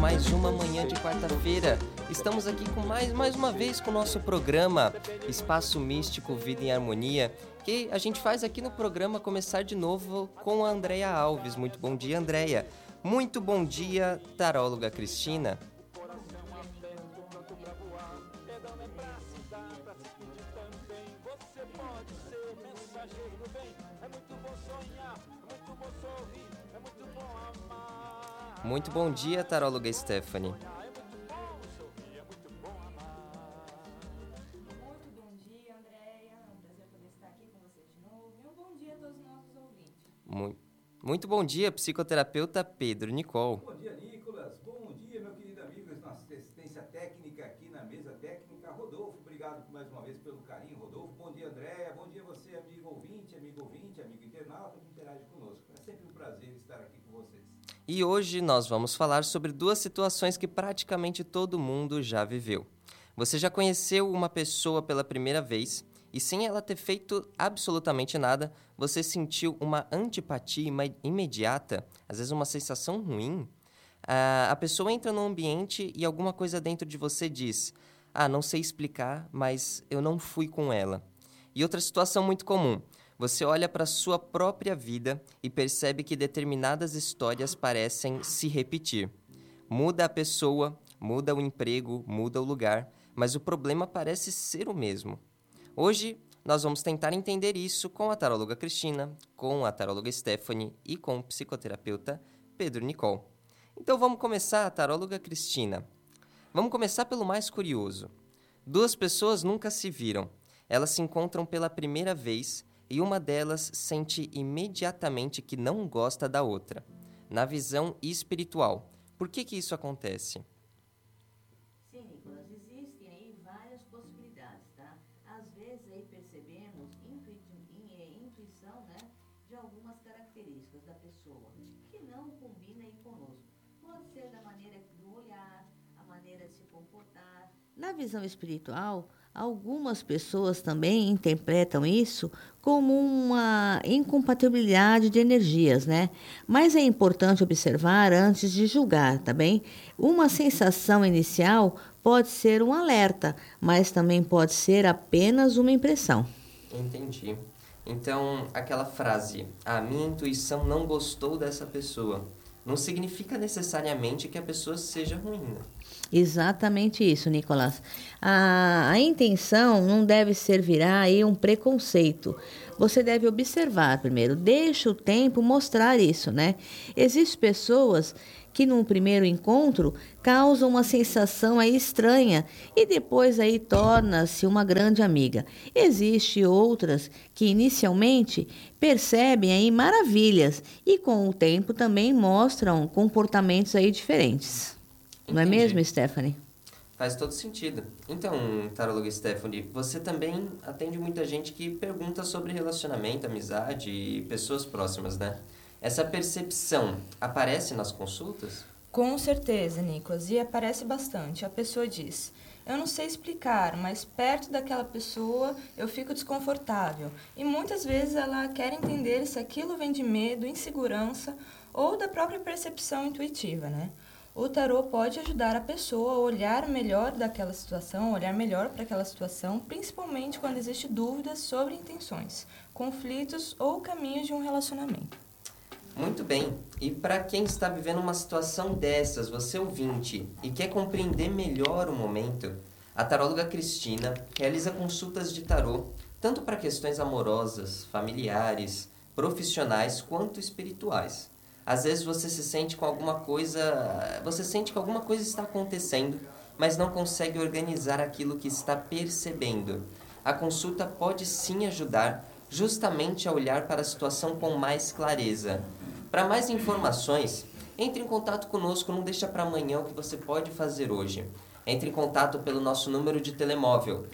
mais uma manhã de quarta-feira. Estamos aqui com mais uma vez com o nosso programa Espaço Místico Vida em Harmonia, que a gente faz aqui no programa começar de novo com a Andréia Alves. Muito bom dia, Andréia. Muito bom dia, taróloga Cristina. Muito bom dia, taróloga Stephanie. Muito bom dia, Andréia. É um prazer poder estar aqui com você de novo. E um bom dia a todos os nossos ouvintes. Muito bom dia, psicoterapeuta Pedro Nicol. Bom dia, Nicolas. Bom dia, meu querido amigo, nossa assistência técnica aqui na mesa técnica. Rodolfo, obrigado mais uma vez pelo carinho, Rodolfo. Bom dia, Andréia. Bom dia você, amigo ouvinte, amigo internauta que interage conosco. É sempre um prazer estar aqui com vocês. E hoje nós vamos falar sobre duas situações que praticamente todo mundo já viveu. Você já conheceu uma pessoa pela primeira vez e sem ela ter feito absolutamente nada, você sentiu uma antipatia imediata, às vezes uma sensação ruim? A pessoa entra no ambiente e alguma coisa dentro de você diz: não sei explicar, mas eu não fui com ela. E outra situação muito comum: você olha para a sua própria vida e percebe que determinadas histórias parecem se repetir. Muda a pessoa, muda o emprego, muda o lugar, mas o problema parece ser o mesmo. Hoje, nós vamos tentar entender isso com a taróloga Cristina, com a taróloga Stephanie e com o psicoterapeuta Pedro Nicol. Então vamos começar, taróloga Cristina. Vamos começar pelo mais curioso. Duas pessoas nunca se viram. Elas se encontram pela primeira vez e uma delas sente imediatamente que não gosta da outra. Na visão espiritual, por que isso acontece? Sim, Nicolas, existem aí várias possibilidades, tá? Às vezes aí percebemos intuição, né, de algumas características da pessoa que não combina aí conosco. Pode ser da maneira do olhar, a maneira de se comportar. Na visão espiritual, algumas pessoas também interpretam isso como uma incompatibilidade de energias, né? Mas é importante observar antes de julgar, tá bem? Uma sensação inicial pode ser um alerta, mas também pode ser apenas uma impressão. Entendi. Então, aquela frase, a minha intuição não gostou dessa pessoa, não significa necessariamente que a pessoa seja ruim, né? Exatamente isso, Nicolas. A intenção não deve ser virar aí um preconceito. Você deve observar primeiro, deixa o tempo mostrar isso, né? Existem pessoas que no primeiro encontro causam uma sensação aí estranha e depois aí torna-se uma grande amiga. Existem outras que inicialmente percebem aí maravilhas e com o tempo também mostram comportamentos aí diferentes. Não é mesmo, Stephanie? Faz todo sentido. Então, taróloga Stephanie, você também atende muita gente que pergunta sobre relacionamento, amizade e pessoas próximas, né? Essa percepção aparece nas consultas? Com certeza, Nicolas, e aparece bastante. A pessoa diz: eu não sei explicar, mas perto daquela pessoa eu fico desconfortável. E muitas vezes ela quer entender se aquilo vem de medo, insegurança ou da própria percepção intuitiva, né? O tarô pode ajudar a pessoa a olhar melhor daquela situação, olhar melhor para aquela situação, principalmente quando existem dúvidas sobre intenções, conflitos ou caminhos de um relacionamento. Muito bem. E para quem está vivendo uma situação dessas, você ouvinte, e quer compreender melhor o momento, a taróloga Cristina realiza consultas de tarô, tanto para questões amorosas, familiares, profissionais, quanto espirituais. Às vezes você sente que alguma coisa está acontecendo, mas não consegue organizar aquilo que está percebendo. A consulta pode sim ajudar justamente a olhar para a situação com mais clareza. Para mais informações, entre em contato conosco, não deixa para amanhã o que você pode fazer hoje. Entre em contato pelo nosso número de telemóvel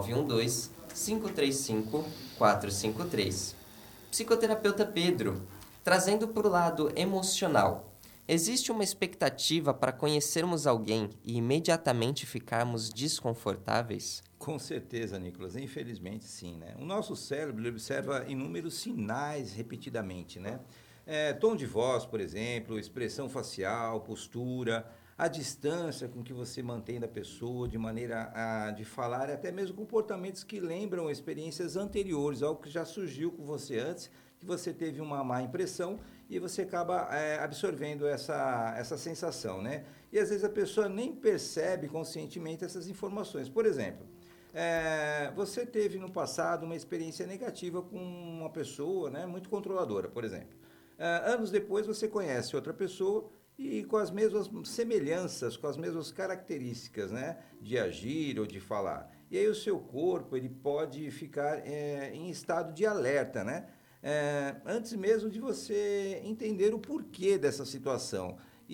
912-535-453. Psicoterapeuta Pedro, trazendo para o lado emocional, existe uma expectativa para conhecermos alguém e imediatamente ficarmos desconfortáveis? Com certeza, Nicolas. Infelizmente, sim, né? O nosso cérebro observa inúmeros sinais repetidamente, né? Tom de voz, por exemplo, expressão facial, postura, a distância com que você mantém da pessoa, de maneira de falar, até mesmo comportamentos que lembram experiências anteriores, algo que já surgiu com você antes, que você teve uma má impressão e você acaba absorvendo essa sensação, né? E às vezes a pessoa nem percebe conscientemente essas informações. Por exemplo, você teve no passado uma experiência negativa com uma pessoa, né, muito controladora, por exemplo. Anos depois você conhece outra pessoa e com as mesmas semelhanças, com as mesmas características, né, de agir ou de falar. E aí o seu corpo ele pode ficar em estado de alerta, né? Antes mesmo de você entender o porquê dessa situação.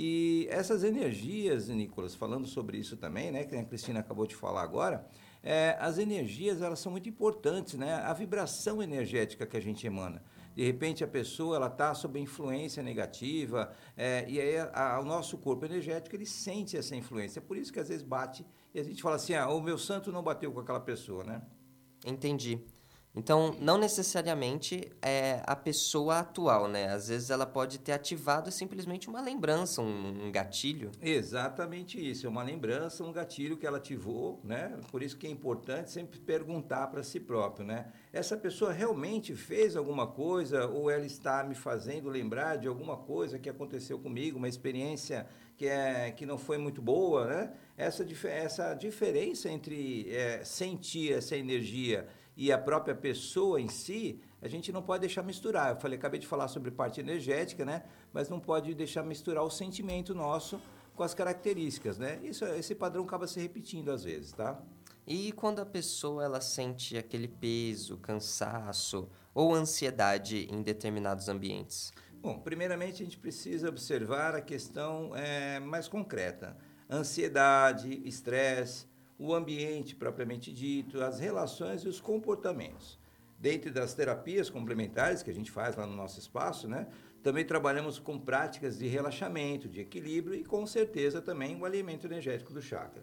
E essas energias, Nicolas, falando sobre isso também, né, que a Cristina acabou de falar agora, as energias elas são muito importantes, né? A vibração energética que a gente emana. De repente a pessoa ela está sob influência negativa e aí o nosso corpo energético ele sente essa influência. É por isso que às vezes bate e a gente fala assim, o meu santo não bateu com aquela pessoa, né? Entendi. Então, não necessariamente é a pessoa atual, né? Às vezes ela pode ter ativado simplesmente uma lembrança, um gatilho. Exatamente isso, é uma lembrança, um gatilho que ela ativou, né? Por isso que é importante sempre perguntar para si próprio, né? Essa pessoa realmente fez alguma coisa ou ela está me fazendo lembrar de alguma coisa que aconteceu comigo, uma experiência que não foi muito boa, né? Essa diferença entre sentir essa energia e a própria pessoa em si, a gente não pode deixar misturar. Acabei de falar sobre parte energética, né? Mas não pode deixar misturar o sentimento nosso com as características, né? Esse padrão acaba se repetindo às vezes, tá? E quando a pessoa ela sente aquele peso, cansaço ou ansiedade em determinados ambientes? Bom, primeiramente a gente precisa observar a questão mais concreta. Ansiedade, estresse, o ambiente propriamente dito, as relações e os comportamentos. Dentro das terapias complementares que a gente faz lá no nosso espaço, né, também trabalhamos com práticas de relaxamento, de equilíbrio e com certeza também o alinhamento energético do chakra.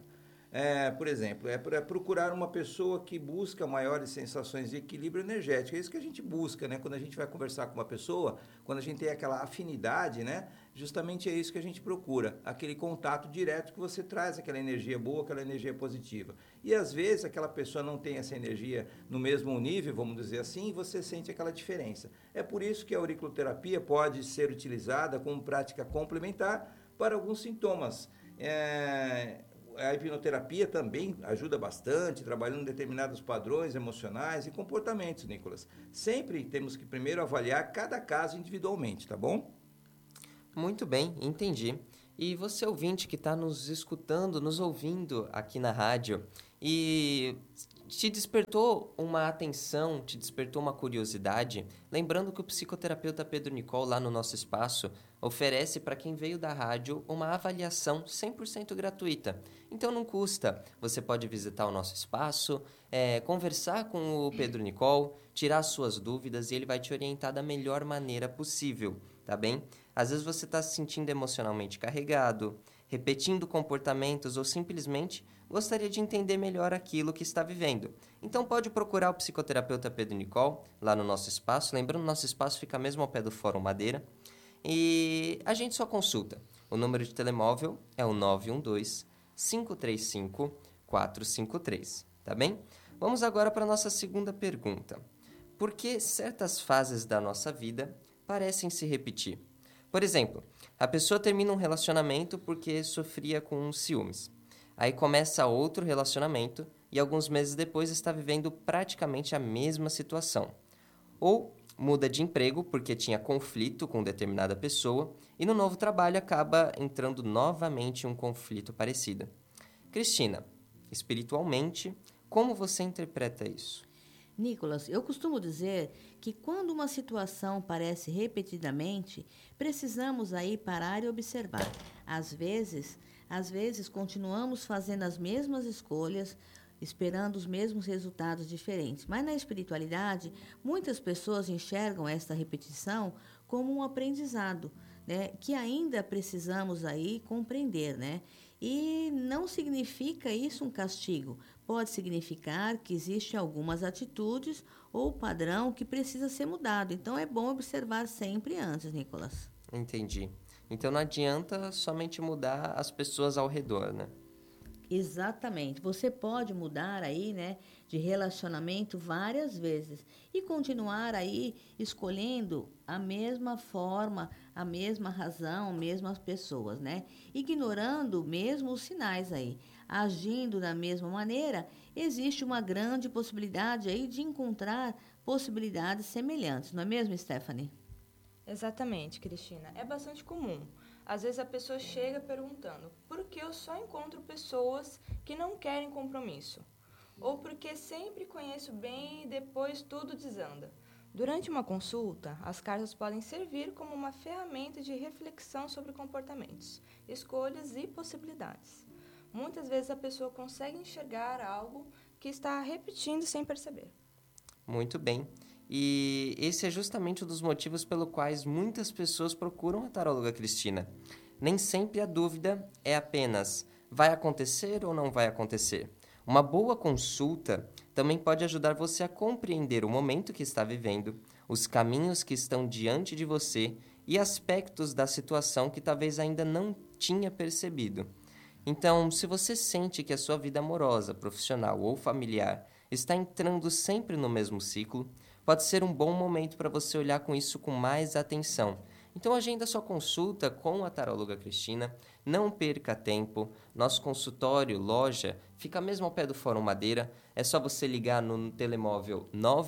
Por exemplo, procurar uma pessoa que busca maiores sensações de equilíbrio energético. É isso que a gente busca, né? Quando a gente vai conversar com uma pessoa, quando a gente tem aquela afinidade, né? Justamente é isso que a gente procura, aquele contato direto que você traz aquela energia boa, aquela energia positiva. E às vezes aquela pessoa não tem essa energia no mesmo nível, vamos dizer assim, e você sente aquela diferença. É por isso que a auriculoterapia pode ser utilizada como prática complementar para alguns sintomas. A hipnoterapia também ajuda bastante, trabalhando determinados padrões emocionais e comportamentos, Nicolas. Sempre temos que primeiro avaliar cada caso individualmente, tá bom? Muito bem, entendi. E você ouvinte que está nos escutando, nos ouvindo aqui na rádio e te despertou uma atenção, te despertou uma curiosidade, lembrando que o psicoterapeuta Pedro Nicol, lá no nosso espaço, oferece para quem veio da rádio uma avaliação 100% gratuita. Então não custa, você pode visitar o nosso espaço, conversar com o Pedro Nicol, tirar suas dúvidas e ele vai te orientar da melhor maneira possível, tá bem? Às vezes você está se sentindo emocionalmente carregado, repetindo comportamentos ou simplesmente gostaria de entender melhor aquilo que está vivendo. Então pode procurar o psicoterapeuta Pedro Nicol lá no nosso espaço. Lembrando, nosso espaço fica mesmo ao pé do Fórum Madeira. E a gente só consulta. O número de telemóvel é o 912-535-453, tá bem? Vamos agora para a nossa segunda pergunta. Por que certas fases da nossa vida parecem se repetir? Por exemplo, a pessoa termina um relacionamento porque sofria com ciúmes. Aí começa outro relacionamento e alguns meses depois está vivendo praticamente a mesma situação. Ou muda de emprego porque tinha conflito com determinada pessoa e no novo trabalho acaba entrando novamente em um conflito parecido. Cristina, espiritualmente, como você interpreta isso? Nicolas, eu costumo dizer que quando uma situação parece repetidamente, precisamos aí parar e observar. Às vezes continuamos fazendo as mesmas escolhas, esperando os mesmos resultados diferentes. Mas na espiritualidade, muitas pessoas enxergam esta repetição como um aprendizado, né, que ainda precisamos aí compreender, né? E não significa isso um castigo. Pode significar que existem algumas atitudes ou padrão que precisa ser mudado. Então, é bom observar sempre antes, Nicolas. Entendi. Então não adianta somente mudar as pessoas ao redor, né? Exatamente. Você pode mudar aí, né, de relacionamento várias vezes e continuar aí escolhendo a mesma forma, a mesma razão, mesmas pessoas, né? Ignorando mesmo os sinais aí, agindo da mesma maneira, existe uma grande possibilidade aí de encontrar possibilidades semelhantes, não é mesmo, Stephanie? Exatamente, Cristina. É bastante comum. Às vezes a pessoa chega perguntando por que eu só encontro pessoas que não querem compromisso? Ou porque sempre conheço bem e depois tudo desanda? Durante uma consulta, as cartas podem servir como uma ferramenta de reflexão sobre comportamentos, escolhas e possibilidades. Muitas vezes a pessoa consegue enxergar algo que está repetindo sem perceber. Muito bem. E esse é justamente um dos motivos pelo quais muitas pessoas procuram a taróloga Cristina. Nem sempre a dúvida é apenas vai acontecer ou não vai acontecer. Uma boa consulta também pode ajudar você a compreender o momento que está vivendo, os caminhos que estão diante de você e aspectos da situação que talvez ainda não tinha percebido. Então, se você sente que a sua vida amorosa, profissional ou familiar está entrando sempre no mesmo ciclo, pode ser um bom momento para você olhar com isso com mais atenção. Então, agenda sua consulta com a taróloga Cristina, não perca tempo. Nosso consultório, loja, fica mesmo ao pé do Fórum Madeira. É só você ligar no telemóvel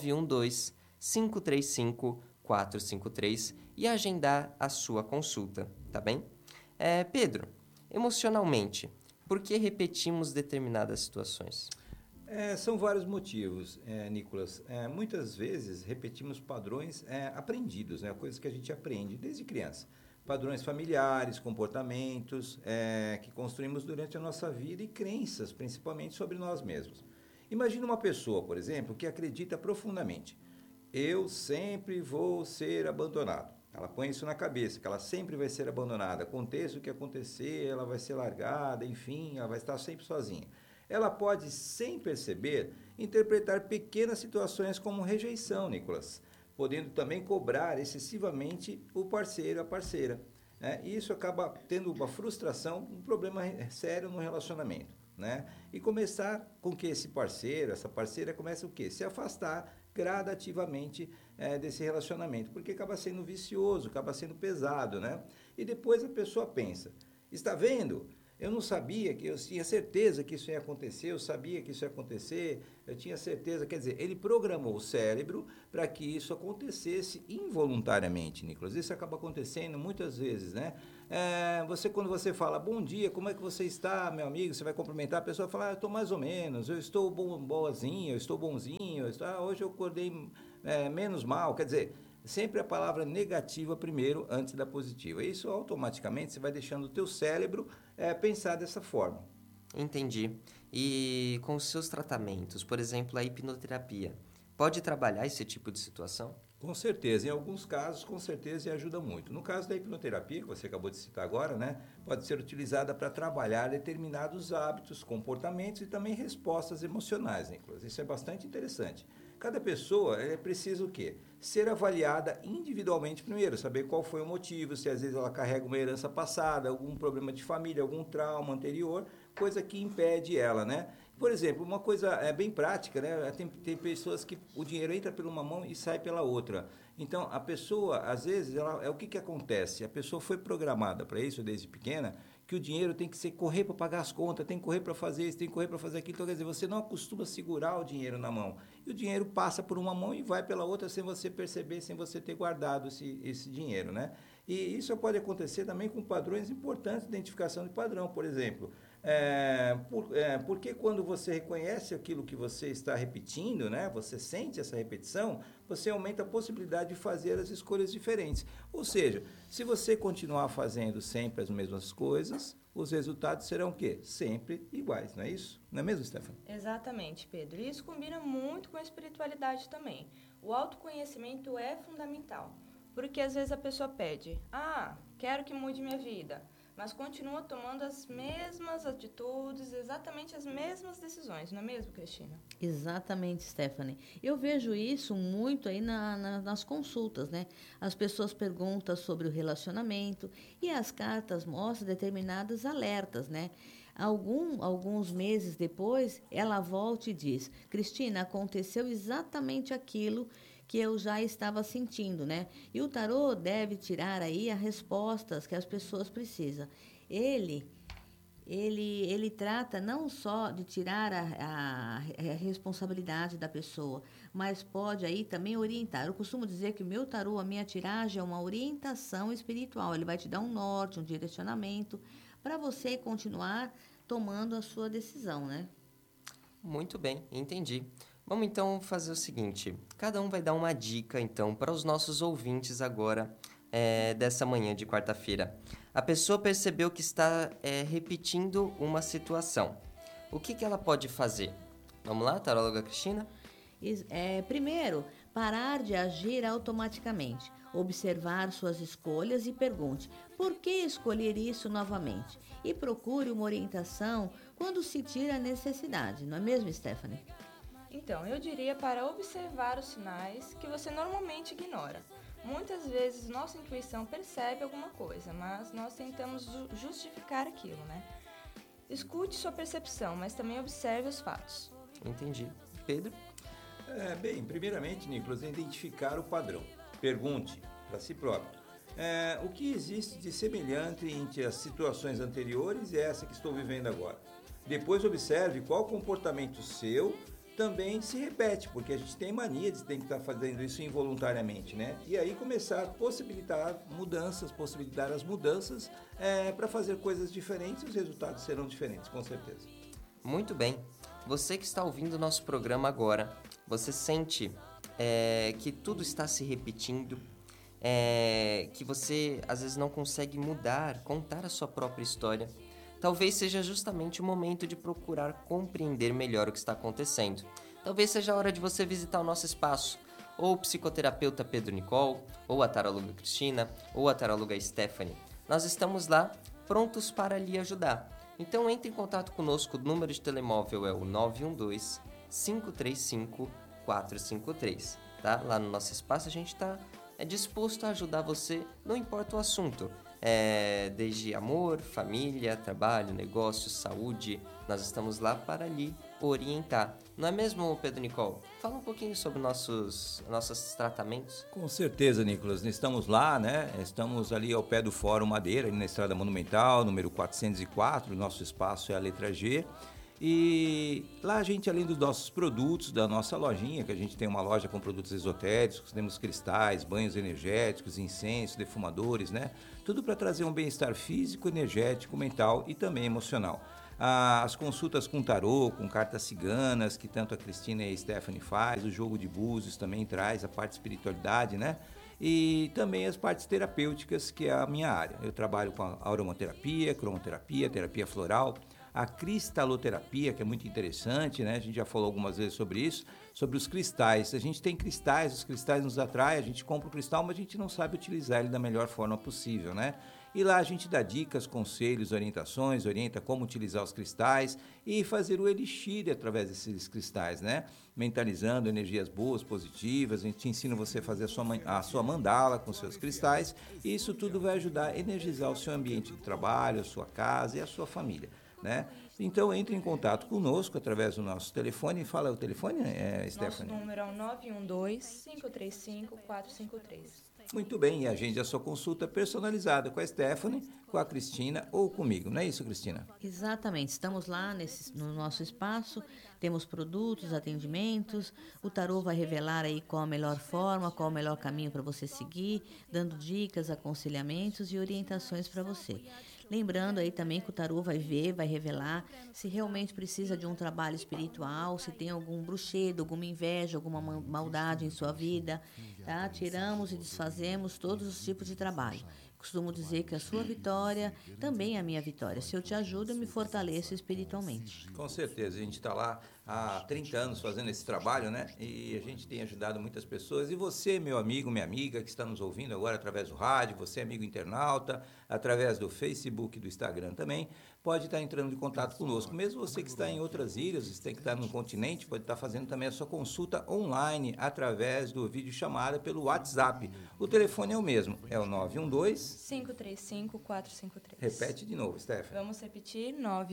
912-535-453 e agendar a sua consulta, tá bem? Pedro, emocionalmente, por que repetimos determinadas situações? São vários motivos, Nicolas. Muitas vezes repetimos padrões aprendidos, né? Coisas que a gente aprende desde criança. Padrões familiares, comportamentos que construímos durante a nossa vida e crenças, principalmente sobre nós mesmos. Imagina uma pessoa, por exemplo, que acredita profundamente: eu sempre vou ser abandonado. Ela põe isso na cabeça, que ela sempre vai ser abandonada. Aconteça o que acontecer, ela vai ser largada, enfim, ela vai estar sempre sozinha. Ela pode, sem perceber, interpretar pequenas situações como rejeição, Nicolas, podendo também cobrar excessivamente o parceiro, a parceira. Né? E isso acaba tendo uma frustração, um problema sério no relacionamento. Né? E começar com que esse parceiro, essa parceira, comece o quê? Se afastar gradativamente desse relacionamento, porque acaba sendo vicioso, acaba sendo pesado. Né? E depois a pessoa pensa, está vendo? Eu não sabia, eu tinha certeza que isso ia acontecer, eu sabia que isso ia acontecer, eu tinha certeza, quer dizer, ele programou o cérebro para que isso acontecesse involuntariamente, Nicolas. Isso acaba acontecendo muitas vezes, né? Quando você fala, bom dia, como é que você está, meu amigo? Você vai cumprimentar, a pessoa fala, eu estou mais ou menos, eu estou boazinho, eu estou bonzinho, hoje eu acordei menos mal, quer dizer... Sempre a palavra negativa primeiro, antes da positiva. Isso automaticamente você vai deixando o teu cérebro pensar dessa forma. Entendi. E com os seus tratamentos, por exemplo, a hipnoterapia, pode trabalhar esse tipo de situação? Com certeza. Em alguns casos, com certeza, ajuda muito. No caso da hipnoterapia, que você acabou de citar agora, né, pode ser utilizada para trabalhar determinados hábitos, comportamentos e também respostas emocionais, Nicolas. Isso é bastante interessante. Cada pessoa precisa o quê? Ser avaliada individualmente primeiro, saber qual foi o motivo, se às vezes ela carrega uma herança passada, algum problema de família, algum trauma anterior, coisa que impede ela, né? Por exemplo, uma coisa bem prática, né? Tem pessoas que o dinheiro entra por uma mão e sai pela outra. Então, a pessoa, às vezes, o que acontece? A pessoa foi programada para isso desde pequena, que o dinheiro tem que correr para pagar as contas, tem que correr para fazer isso, tem que correr para fazer aquilo. Então, quer dizer, você não acostuma segurar o dinheiro na mão. E o dinheiro passa por uma mão e vai pela outra sem você perceber, sem você ter guardado esse dinheiro, né? E isso pode acontecer também com padrões importantes de identificação de padrão, por exemplo. Porque quando você reconhece aquilo que você está repetindo, né, você sente essa repetição, você aumenta a possibilidade de fazer as escolhas diferentes. Ou seja, se você continuar fazendo sempre as mesmas coisas, os resultados serão o quê? Sempre iguais, não é isso? Não é mesmo, Stephanie? Exatamente, Pedro. E isso combina muito com a espiritualidade também. O autoconhecimento é fundamental, porque às vezes a pessoa pede, quero que mude minha vida, mas continua tomando as mesmas atitudes, exatamente as mesmas decisões, não é mesmo, Cristina? Exatamente, Stephanie. Eu vejo isso muito aí nas consultas, né? As pessoas perguntam sobre o relacionamento e as cartas mostram determinados alertas, né? Alguns meses depois, ela volta e diz: Cristina, aconteceu exatamente aquilo que eu já estava sentindo, né? E o tarô deve tirar aí as respostas que as pessoas precisam. Ele trata não só de tirar a responsabilidade da pessoa, mas pode aí também orientar. Eu costumo dizer que o meu tarô, a minha tiragem, é uma orientação espiritual. Ele vai te dar um norte, um direcionamento, para você continuar tomando a sua decisão, né? Muito bem, entendi. Vamos então fazer o seguinte, cada um vai dar uma dica então para os nossos ouvintes agora dessa manhã de quarta-feira. A pessoa percebeu que está repetindo uma situação. O que ela pode fazer? Vamos lá, taróloga Cristina? Primeiro, parar de agir automaticamente. Observar suas escolhas e pergunte: por que escolher isso novamente? E procure uma orientação quando sentir a necessidade, não é mesmo, Stephanie? Então, eu diria para observar os sinais que você normalmente ignora. Muitas vezes nossa intuição percebe alguma coisa, mas nós tentamos justificar aquilo, né? Escute sua percepção, mas também observe os fatos. Entendi. Pedro? Bem, primeiramente, Nicolas, é identificar o padrão. Pergunte para si próprio. O que existe de semelhante entre as situações anteriores e essa que estou vivendo agora? Depois observe qual comportamento seu também se repete, porque a gente tem mania de ter que estar fazendo isso involuntariamente, né? E aí começar a possibilitar as mudanças para fazer coisas diferentes e os resultados serão diferentes, com certeza. Muito bem. Você que está ouvindo o nosso programa agora, você sente que tudo está se repetindo, que você às vezes não consegue contar a sua própria história. Talvez seja justamente o momento de procurar compreender melhor o que está acontecendo. Talvez seja a hora de você visitar o nosso espaço, ou o psicoterapeuta Pedro Nicole, ou a taróloga Cristina, ou a taróloga Stephanie. Nós estamos lá, prontos para lhe ajudar. Então entre em contato conosco, o número de telemóvel é o 912-535-453. Tá? Lá no nosso espaço a gente está disposto a ajudar você, não importa o assunto. Desde amor, família, trabalho, negócio, saúde, nós estamos lá para lhe orientar. Não é mesmo, Pedro Nicole? Fala um pouquinho sobre nossos tratamentos. Com certeza, Nicolas. Estamos lá, né? Estamos ali ao pé do Fórum Madeira, ali na Estrada Monumental, número 404. O nosso espaço é a letra G. E lá a gente, além dos nossos produtos, da nossa lojinha, que a gente tem uma loja com produtos esotéricos, temos cristais, banhos energéticos, incensos, defumadores, né? Tudo para trazer um bem-estar físico, energético, mental e também emocional. As consultas com tarô, com cartas ciganas, que tanto a Cristina e a Stephanie faz, o jogo de búzios também traz a parte de espiritualidade, né? E também as partes terapêuticas, que é a minha área. Eu trabalho com a aromaterapia, cromoterapia, terapia floral, a cristaloterapia, que é muito interessante, né? A gente já falou algumas vezes sobre isso, sobre os cristais. A gente tem cristais, os cristais nos atraem, a gente compra o cristal, mas a gente não sabe utilizar ele da melhor forma possível, né? E lá a gente dá dicas, conselhos, orientações, orienta como utilizar os cristais e fazer o elixir através desses cristais, né? Mentalizando energias boas, positivas, a gente ensina você a fazer a sua mandala com seus cristais e isso tudo vai ajudar a energizar o seu ambiente de trabalho, a sua casa e a sua família, né? Então entre em contato conosco através do nosso telefone. Fala o telefone, Stephanie? Nosso número é o 912-535-453. Muito bem, e agende a sua consulta personalizada com a Stephanie, com a Cristina ou comigo, não é isso, Cristina? Exatamente, estamos lá no nosso espaço, temos produtos, atendimentos, o tarô vai revelar aí qual a melhor forma, qual o melhor caminho para você seguir, dando dicas, aconselhamentos e orientações para você. Lembrando aí também que o tarô vai revelar se realmente precisa de um trabalho espiritual, se tem algum bruxedo, alguma inveja, alguma maldade em sua vida, tá? Tiramos e desfazemos todos os tipos de trabalho. Costumo dizer que a sua vitória também é a minha vitória. Se eu te ajudo, eu me fortaleço espiritualmente. Com certeza, a gente está lá há 30 anos fazendo esse trabalho, né? E a gente tem ajudado muitas pessoas. E você, meu amigo, minha amiga, que está nos ouvindo agora através do rádio, você, amigo internauta, através do Facebook, do Instagram também, pode estar entrando em contato conosco. Mesmo você que está em outras ilhas, você tem que estar no continente, pode estar fazendo também a sua consulta online através do vídeo chamada pelo WhatsApp. O telefone é o mesmo, é o 912... 535-453. Repete de novo, Stephanie. Vamos repetir,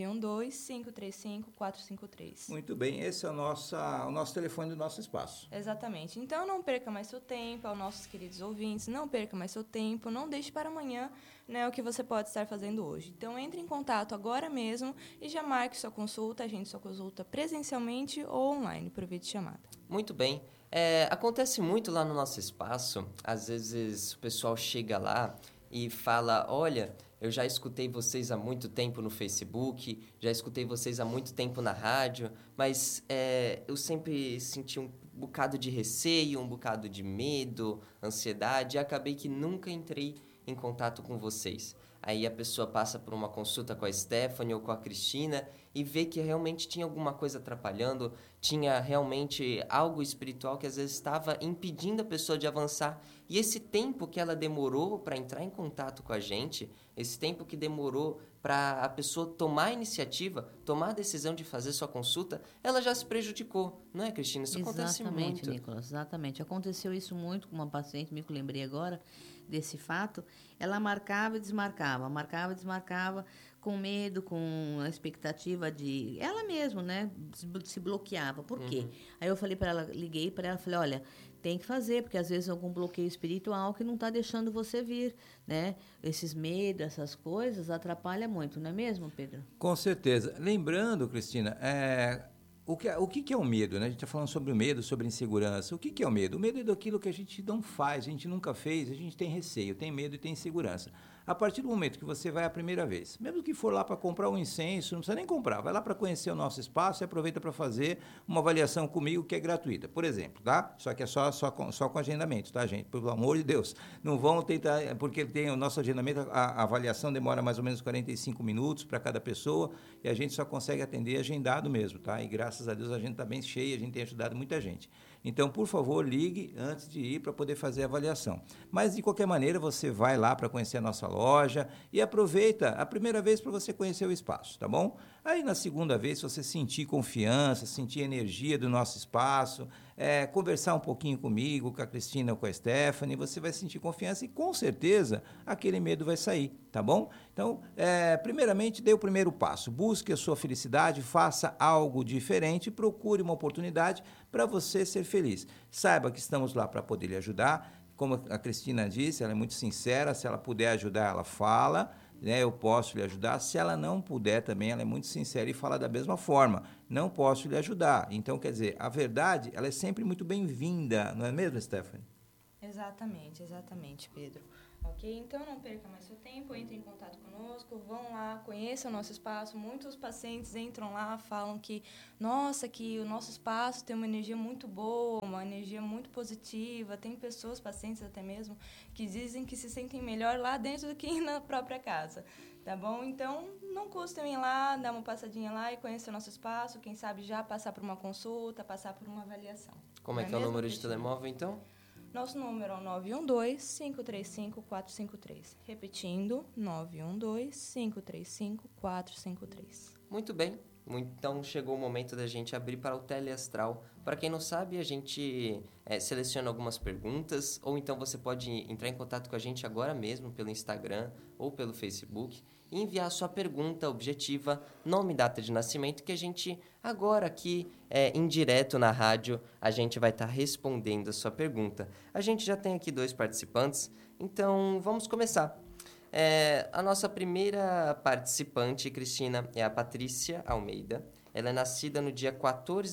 912-535-453. Muito bem, esse é o nosso telefone do nosso espaço. Exatamente. Então, não perca mais seu tempo, aos nossos queridos ouvintes, não perca mais seu tempo, não deixe para amanhã, né, o que você pode estar fazendo hoje. Então, entre em contato agora mesmo e já marque sua consulta, agende sua consulta presencialmente ou online por vídeo chamada. Muito bem. Acontece muito lá no nosso espaço, às vezes o pessoal chega lá e fala, olha, eu já escutei vocês há muito tempo no Facebook, já escutei vocês há muito tempo na rádio, mas eu sempre senti um bocado de receio, um bocado de medo, ansiedade, e acabei que nunca entrei em contato com vocês. Aí a pessoa passa por uma consulta com a Stephanie ou com a Cristina e vê que realmente tinha alguma coisa atrapalhando, tinha realmente algo espiritual que às vezes estava impedindo a pessoa de avançar. E esse tempo que ela demorou para entrar em contato com a gente, esse tempo que demorou para a pessoa tomar a iniciativa, tomar a decisão de fazer sua consulta, ela já se prejudicou, não é, Cristina? Isso acontece muito. Exatamente, Nicolas, exatamente. Aconteceu isso muito com uma paciente, me lembrei agora desse fato. Ela marcava e desmarcava, com medo, com a expectativa de... Ela mesma, né, se bloqueava. Por quê? Aí eu falei para ela, liguei para ela, falei, olha, tem que fazer, porque às vezes algum bloqueio espiritual que não está deixando você vir, né? Esses medos, essas coisas, atrapalham muito, não é mesmo, Pedro? Com certeza. Lembrando, Cristina, o que é o medo, né? A gente está falando sobre o medo, sobre insegurança. O que é o medo? O medo é daquilo que a gente não faz, a gente nunca fez, a gente tem receio, tem medo e tem insegurança. A partir do momento que você vai a primeira vez, mesmo que for lá para comprar um incenso, não precisa nem comprar, vai lá para conhecer o nosso espaço e aproveita para fazer uma avaliação comigo que é gratuita, por exemplo, tá? Só que é só com agendamento, tá, gente? Pelo amor de Deus, não vão tentar, porque tem o nosso agendamento, a avaliação demora mais ou menos 45 minutos para cada pessoa e a gente só consegue atender agendado mesmo, tá? E graças a Deus a gente está bem cheia, a gente tem ajudado muita gente. Então, por favor, ligue antes de ir para poder fazer a avaliação. Mas, de qualquer maneira, você vai lá para conhecer a nossa loja e aproveita a primeira vez para você conhecer o espaço, tá bom? Aí, na segunda vez, se você sentir confiança, sentir energia do nosso espaço, conversar um pouquinho comigo, com a Cristina ou com a Stephanie, você vai sentir confiança e, com certeza, aquele medo vai sair, tá bom? Então, primeiramente, dê o primeiro passo. Busque a sua felicidade, faça algo diferente, procure uma oportunidade para você ser feliz. Saiba que estamos lá para poder lhe ajudar. Como a Cristina disse, ela é muito sincera, se ela puder ajudar, ela fala, né, eu posso lhe ajudar. Se ela não puder também, ela é muito sincera e fala da mesma forma, não posso lhe ajudar. Então, quer dizer, a verdade, ela é sempre muito bem-vinda, não é mesmo, Stephanie? Exatamente, Pedro. Ok? Então, não perca mais seu tempo, entre em contato conosco, vão lá, conheçam o nosso espaço. Muitos pacientes entram lá, falam que, nossa, que o nosso espaço tem uma energia muito boa, uma energia muito positiva. Tem pessoas, pacientes até mesmo, que dizem que se sentem melhor lá dentro do que na própria casa. Tá bom? Então, não custa ir lá, dar uma passadinha lá e conhecer o nosso espaço. Quem sabe já passar por uma consulta, passar por uma avaliação. Como é que é o número de telemóvel, então? Nosso número é o 912-535-453. Repetindo, 912-535-453. Muito bem. Então, chegou o momento da gente abrir para o Teleastral. Para quem não sabe, a gente seleciona algumas perguntas, ou então você pode entrar em contato com a gente agora mesmo pelo Instagram ou pelo Facebook e enviar a sua pergunta objetiva, nome e data de nascimento, que a gente agora aqui, em direto na rádio, a gente vai estar respondendo a sua pergunta. A gente já tem aqui 2 participantes, então vamos começar. A nossa primeira participante, Cristina, é a Patrícia Almeida. Ela é nascida no dia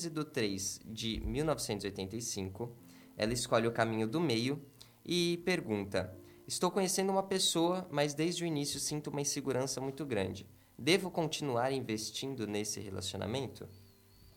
14/3/1985. Ela escolhe o caminho do meio e pergunta: estou conhecendo uma pessoa, mas desde o início sinto uma insegurança muito grande. Devo continuar investindo nesse relacionamento?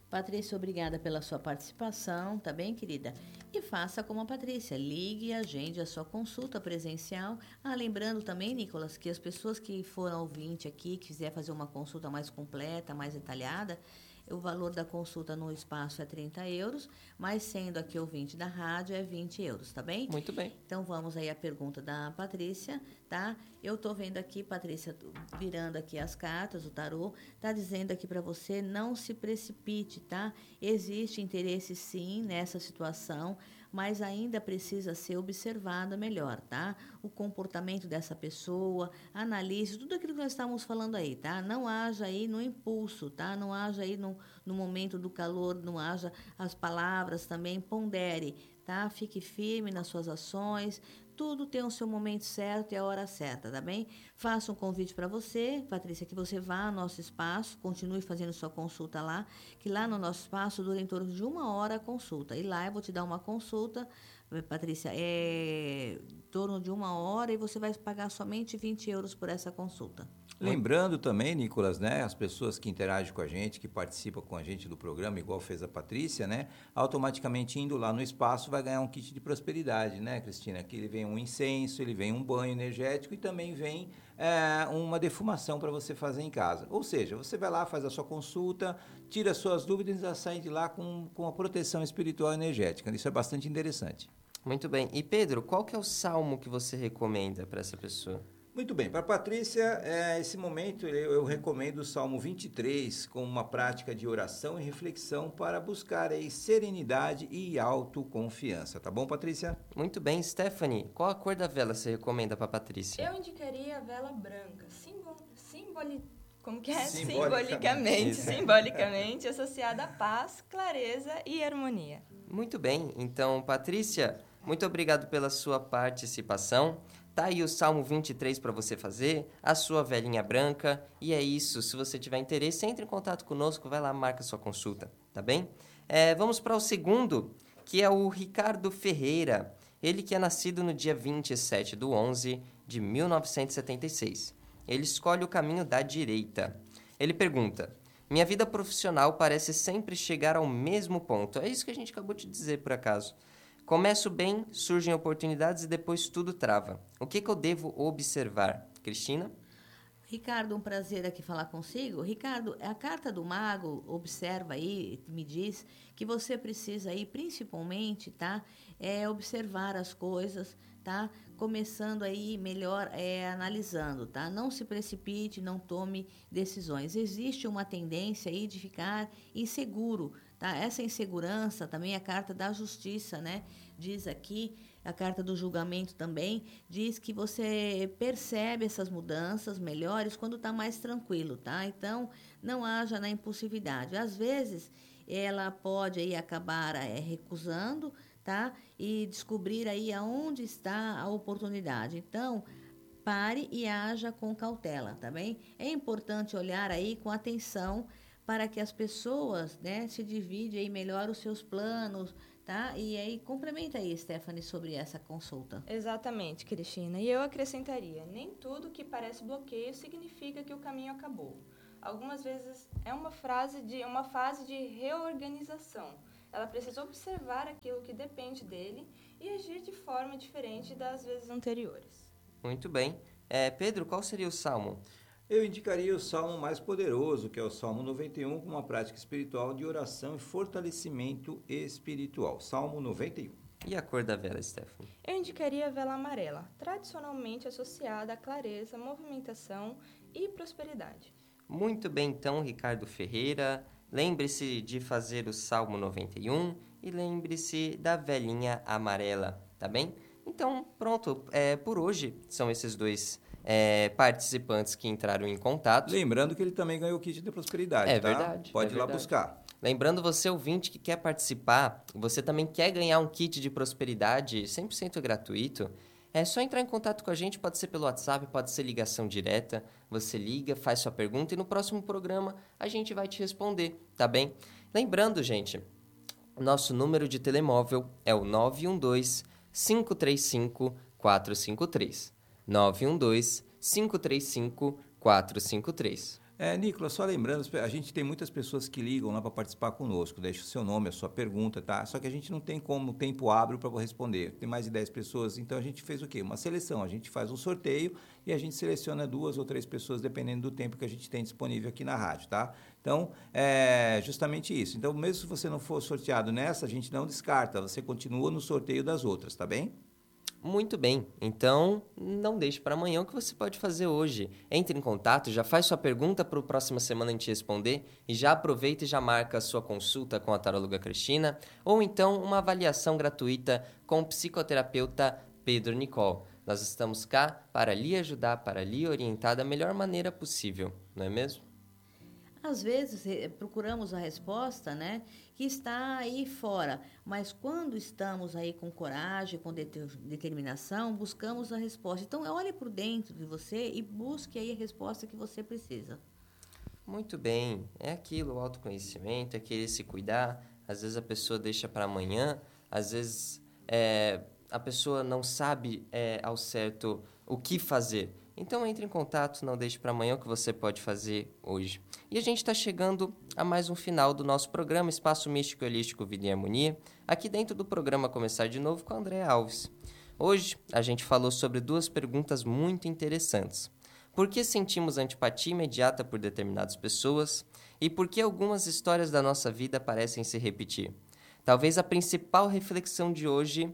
Patrícia, obrigada pela sua participação, tá bem, querida? E faça como a Patrícia, ligue e agende a sua consulta presencial. Lembrando também, Nicolas, que as pessoas que foram ouvinte aqui, que quiser fazer uma consulta mais completa, mais detalhada, o valor da consulta no espaço é 30 euros, mas sendo aqui ouvinte da rádio é 20 euros, tá bem? Muito bem. Então, vamos aí à pergunta da Patrícia, tá? Eu tô vendo aqui, Patrícia, virando aqui as cartas, o tarô, tá dizendo aqui para você, não se precipite, tá? Existe interesse, sim, nessa situação, mas ainda precisa ser observada melhor, tá? O comportamento dessa pessoa, analise tudo aquilo que nós estamos falando aí, tá? Não haja aí no impulso, tá? Não haja aí no momento do calor, não haja as palavras também, pondere, tá? Fique firme nas suas ações, tudo tem o seu momento certo e a hora certa, tá bem? Faço um convite para você, Patrícia, que você vá ao nosso espaço, continue fazendo sua consulta lá, que lá no nosso espaço dura em torno de 1 hora a consulta. E lá eu vou te dar uma consulta, Patrícia, em torno de 1 hora e você vai pagar somente 20 euros por essa consulta. Lembrando também, Nicolas, né, as pessoas que interagem com a gente, que participam com a gente do programa, igual fez a Patrícia, né, automaticamente indo lá no espaço vai ganhar um kit de prosperidade, né, Cristina? Que ele vem um incenso, ele vem um banho energético e também vem uma defumação para você fazer em casa. Ou seja, você vai lá, faz a sua consulta, tira as suas dúvidas e já sai de lá com a proteção espiritual e energética. Isso é bastante interessante. Muito bem. E Pedro, qual que é o salmo que você recomenda para essa pessoa? Muito bem, para a Patrícia, esse momento eu recomendo o Salmo 23 como uma prática de oração e reflexão para buscar aí serenidade e autoconfiança, tá bom, Patrícia? Muito bem, Stephanie, qual a cor da vela você recomenda para a Patrícia? Eu indicaria a vela branca, Simbolicamente. simbolicamente associada à paz, clareza e harmonia. Muito bem, então, Patrícia, muito obrigado pela sua participação. Tá aí o Salmo 23 para você fazer, a sua velinha branca, e é isso. Se você tiver interesse, entre em contato conosco, vai lá, marca sua consulta, tá bem? Vamos para o segundo, que é o Ricardo Ferreira. Ele que é nascido no dia 27/11 de 1976. Ele escolhe o caminho da direita. Ele pergunta: minha vida profissional parece sempre chegar ao mesmo ponto. É isso que a gente acabou de dizer, por acaso. Começo bem, surgem oportunidades e depois tudo trava. O que eu devo observar? Cristina? Ricardo, um prazer aqui falar consigo. Ricardo, a carta do mago observa aí, me diz que você precisa aí, principalmente, tá? Observar as coisas, tá? Começando aí melhor analisando, tá? Não se precipite, não tome decisões. Existe uma tendência aí de ficar inseguro, tá? Essa insegurança também, a carta da justiça, né? Diz aqui, a carta do julgamento também, diz que você percebe essas mudanças melhores quando está mais tranquilo, tá? Então, não haja na impulsividade. Às vezes, ela pode aí acabar recusando, tá? E descobrir aí aonde está a oportunidade. Então, pare e haja com cautela, tá bem? É importante olhar aí com atenção para que as pessoas, né, se dividam aí melhor os seus planos, tá? E aí, complementa aí, Stephanie, sobre essa consulta. Exatamente, Cristina. E eu acrescentaria, nem tudo que parece bloqueio significa que o caminho acabou. Algumas vezes é uma fase de reorganização. Ela precisa observar aquilo que depende dele e agir de forma diferente das vezes anteriores. Muito bem. Pedro, qual seria o salmo? Eu indicaria o salmo mais poderoso, que é o Salmo 91, como uma prática espiritual de oração e fortalecimento espiritual. Salmo 91. E a cor da vela, Stephanie? Eu indicaria a vela amarela, tradicionalmente associada à clareza, movimentação e prosperidade. Muito bem, então, Ricardo Ferreira. Lembre-se de fazer o Salmo 91 e lembre-se da velinha amarela, tá bem? Então, pronto. Por hoje, são esses dois participantes que entraram em contato. Lembrando que ele também ganhou o kit de prosperidade, tá? Verdade. Pode ir lá verdade. buscar. Lembrando você, ouvinte, que quer participar, você também quer ganhar um kit de prosperidade 100% gratuito, é só entrar em contato com a gente, pode ser pelo WhatsApp, pode ser ligação direta, você liga, faz sua pergunta e no próximo programa a gente vai te responder, tá bem? Lembrando, gente, nosso número de telemóvel é o 912-535-453. 912-535-453. Nicolas, só lembrando, a gente tem muitas pessoas que ligam lá para participar conosco, deixa o seu nome, a sua pergunta, tá? Só que a gente não tem como, tempo hábil para responder. Tem mais de 10 pessoas, então a gente fez o quê? Uma seleção, a gente faz um sorteio e a gente seleciona 2 ou 3 pessoas, dependendo do tempo que a gente tem disponível aqui na rádio, tá? Então, é justamente isso. Então, mesmo se você não for sorteado nessa, a gente não descarta, você continua no sorteio das outras, tá bem? Muito bem, então não deixe para amanhã o que você pode fazer hoje. Entre em contato, já faz sua pergunta para a próxima semana a gente responder e já aproveita e já marca a sua consulta com a taróloga Cristina ou então uma avaliação gratuita com o psicoterapeuta Pedro Nicol. Nós estamos cá para lhe ajudar, para lhe orientar da melhor maneira possível, não é mesmo? Às vezes procuramos a resposta, né, que está aí fora, mas quando estamos aí com coragem, com determinação, buscamos a resposta. Então, olhe por dentro de você e busque aí a resposta que você precisa. Muito bem, é aquilo, o autoconhecimento, é querer se cuidar. Às vezes a pessoa deixa para amanhã, às vezes a pessoa não sabe ao certo o que fazer. Então, entre em contato, não deixe para amanhã o que você pode fazer hoje. E a gente está chegando a mais um final do nosso programa Espaço Místico e Holístico Vida em Harmonia, aqui dentro do programa Começar de Novo com a Andréa Alves. Hoje, a gente falou sobre 2 perguntas muito interessantes. Por que sentimos antipatia imediata por determinadas pessoas? E por que algumas histórias da nossa vida parecem se repetir? Talvez a principal reflexão de hoje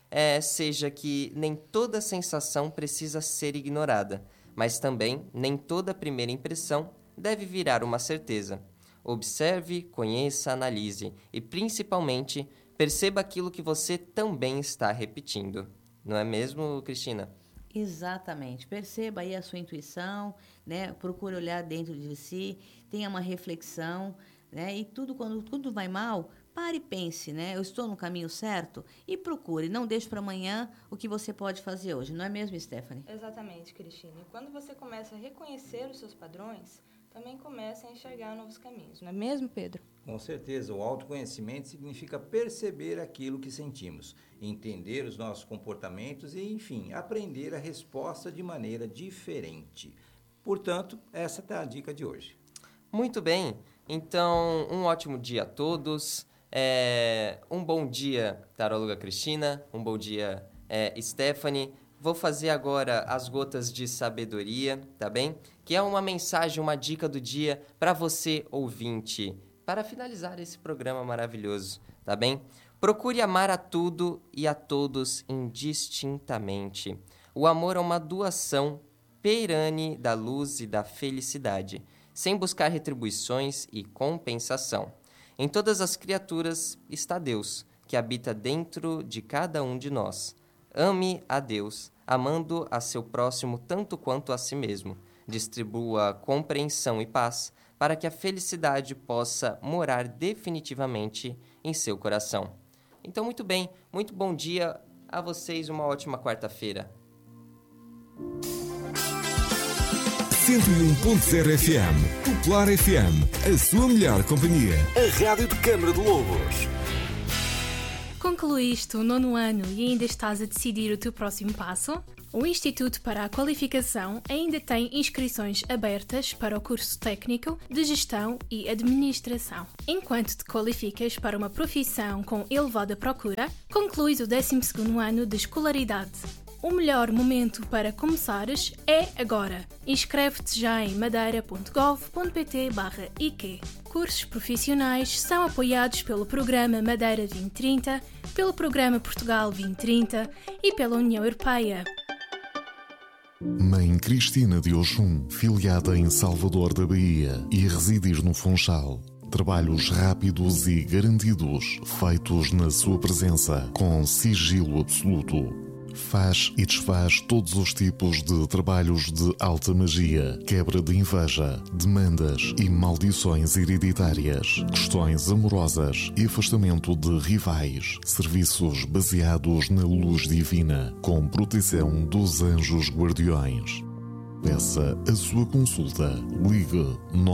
seja que nem toda sensação precisa ser ignorada, mas também nem toda primeira impressão deve virar uma certeza. Observe, conheça, analise e, principalmente, perceba aquilo que você também está repetindo. Não é mesmo, Cristina? Exatamente. Perceba aí a sua intuição, né? Procure olhar dentro de si, tenha uma reflexão, né? E quando tudo vai mal, pare e pense, né? Eu estou no caminho certo? E procure, não deixe para amanhã o que você pode fazer hoje. Não é mesmo, Stephanie? Exatamente, Cristina. E quando você começa a reconhecer os seus padrões, também começa a enxergar novos caminhos. Não é mesmo, Pedro? Com certeza, o autoconhecimento significa perceber aquilo que sentimos, entender os nossos comportamentos e, enfim, aprender a resposta de maneira diferente. Portanto, essa é a dica de hoje. Muito bem, então um ótimo dia a todos, um bom dia, taróloga Cristina, um bom dia, Stephanie. Vou fazer agora as gotas de sabedoria, tá bem? Que é uma mensagem, uma dica do dia para você, ouvinte, para finalizar esse programa maravilhoso, tá bem? Procure amar a tudo e a todos indistintamente. O amor é uma doação perene da luz e da felicidade, sem buscar retribuições e compensação. Em todas as criaturas está Deus, que habita dentro de cada um de nós. Ame a Deus, amando a seu próximo tanto quanto a si mesmo. Distribua compreensão e paz, para que a felicidade possa morar definitivamente em seu coração. Então, muito bem, muito bom dia a vocês, uma ótima quarta-feira. 101.0 FM, Popular FM, a sua melhor companhia. A Rádio de Câmara de Lobos. Concluíste o 9º ano e ainda estás a decidir o teu próximo passo? O Instituto para a Qualificação ainda tem inscrições abertas para o curso técnico de Gestão e Administração. Enquanto te qualificas para uma profissão com elevada procura, concluis o 12º ano de escolaridade. O melhor momento para começares é agora. Inscreve-te já em madeira.gov.pt/IQ. Cursos profissionais são apoiados pelo Programa Madeira 2030, pelo Programa Portugal 2030 e pela União Europeia. Mãe Cristina de Oxum, filiada em Salvador da Bahia e residir no Funchal. Trabalhos rápidos e garantidos, feitos na sua presença, com sigilo absoluto. Faz e desfaz todos os tipos de trabalhos de alta magia, quebra de inveja, demandas e maldições hereditárias, questões amorosas e afastamento de rivais, serviços baseados na luz divina, com proteção dos anjos guardiões. Peça a sua consulta. Ligue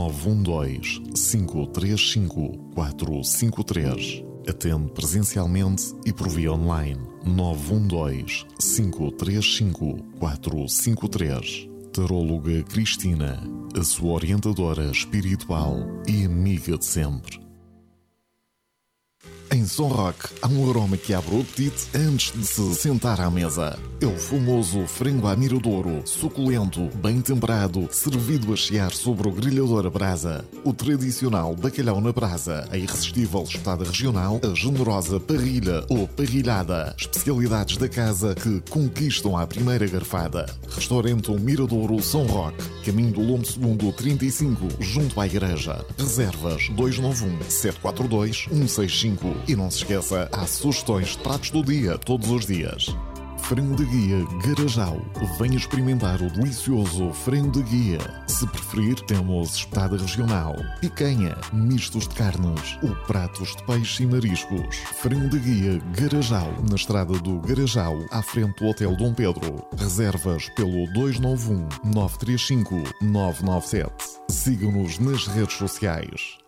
912-535-453. Atende presencialmente e por via online. 912-535-453. taróloga Cristina, a sua orientadora espiritual e amiga de sempre. Em São Roque, há um aroma que abre o apetite antes de se sentar à mesa. É o famoso frango à miradouro, suculento, bem temperado, servido a chiar sobre o grelhador a brasa. O tradicional bacalhau na brasa, a irresistível espetada regional, a generosa parrilha ou parrilhada. Especialidades da casa que conquistam à primeira garfada. Restaurante Miradouro São Roque, caminho do Lombo II 35, junto à igreja. Reservas 291-742-165. E não se esqueça, há sugestões de pratos do dia, todos os dias. Frango de guia Garajal. Venha experimentar o delicioso frango de guia. Se preferir, temos espetada regional, picanha, mistos de carnes ou pratos de peixe e mariscos. Frango de guia Garajal, na estrada do Garajal, à frente do Hotel Dom Pedro. Reservas pelo 291-935-997. Siga-nos nas redes sociais.